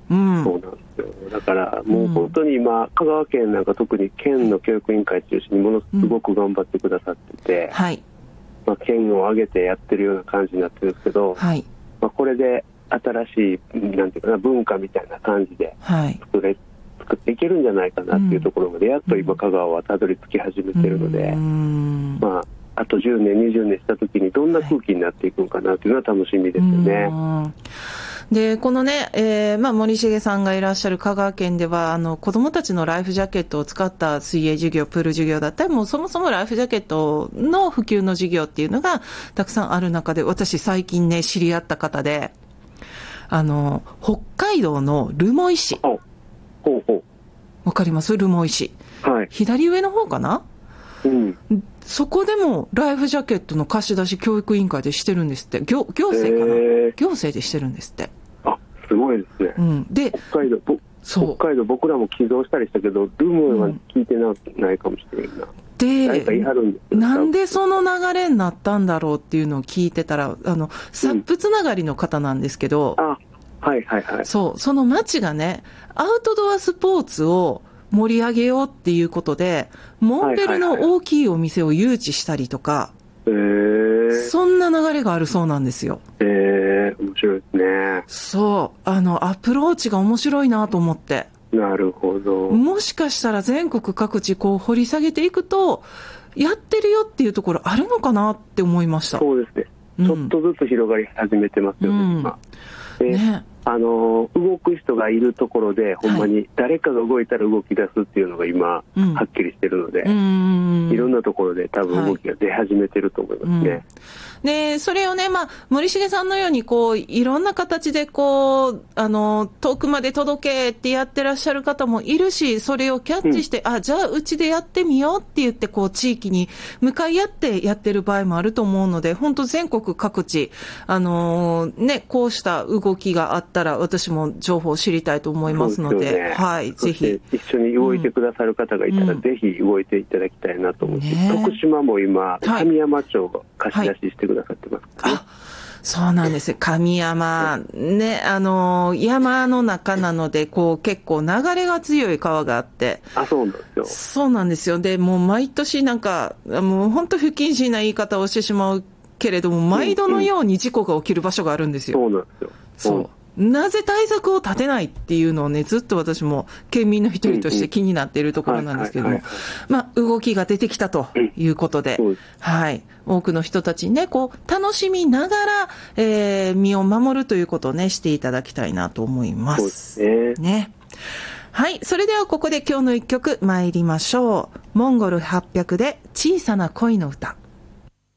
うん、 そうなんですよ。だからもう本当に今、香川県なんか特に県の教育委員会中心にものすごく頑張ってくださってて、 はい、 県を挙げてやってるような感じになってるんですけど、 はい、 これで新しいなんていうかな、文化みたいな感じで作っていけるんじゃないかなっていうところまで、やっと今香川はたどり着き始めてるので、あと10年20年した時にどんな空気になっていくのかなっていうのは楽しみですよね。 でこのね、森重さんがいらっしゃる香川県では子どもたちのライフジャケットを使った水泳授業、プール授業だったり、もうそもそもライフジャケットの普及の授業っていうのがたくさんある中で、私最近ね知り合った方で北海道の留萌市、わかります？留萌市、はい、左上の方かな、そこでもライフジャケットの貸し出し教育委員会でしてるんですって。行政かな、行政でしてるんですって。 すごいですね。 で北海道僕らも寄贈したりしたけど、留萌は聞いてないかもしれないな。でなんでその流れになったんだろうっていうのを聞いてたら、サップつながりの方なんですけど、その町がね、アウトドアスポーツを盛り上げようっていうことで、モンベルの大きいお店を誘致したりとか、そんな流れがあるそうなんですよ。 面白いですね。 そう、アプローチが面白いなと思って。 なるほど。 もしかしたら全国各地こう掘り下げていくと、やってるよっていうところあるのかなって思いました。 そうですね。ちょっとずつ広がり始めてますよね、今。ね、動く人がいるところで、ほんまに誰かが動いたら動き出すっていうのが今、はっきりしてるので、いろんなところで多分動きが出始めてると思いますね。 でそれをね、森重さんのようにこういろんな形でこう遠くまで届けってやってらっしゃる方もいるし、それをキャッチして、じゃあうちでやってみようって言ってこう地域に向かい合ってやってる場合もあると思うので、本当全国各地こうした動きがあったら私も情報を知りたいと思いますので、ぜひ一緒に動いてくださる方がいたら、ぜひ動いていただきたいなと思って、徳島も今神山町が貸し出ししてくださってますからね。 そうなんですよ。神山ね、山の中なのでこう結構流れが強い川があって、 そうなんですよ。 そうなんですよ。でもう毎年もう本当不謹慎な言い方をしてしまうけれども、毎度のように事故が起きる場所があるんですよ。 そうなんですよ。 そうなぜ対策を立てないっていうのをね、ずっと私も県民の一人として気になっているところなんですけども、動きが出てきたということで、多くの人たちにね、こう楽しみながら、身を守るということをね、していただきたいなと思います。 そうですね。はい、それではここで今日の一曲参りましょう。モンゴル800で小さな恋の歌。